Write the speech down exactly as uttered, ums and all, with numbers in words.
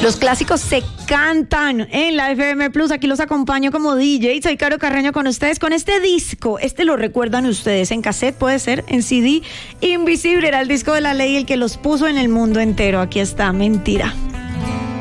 Los clásicos se cantan en la F M Plus. Aquí los acompaño como D J. Soy Caro Carreño con ustedes con este disco. Este lo recuerdan ustedes en cassette, puede ser, en C D. Invisible era el disco de La Ley, el que los puso en el mundo entero. Aquí está, Mentira.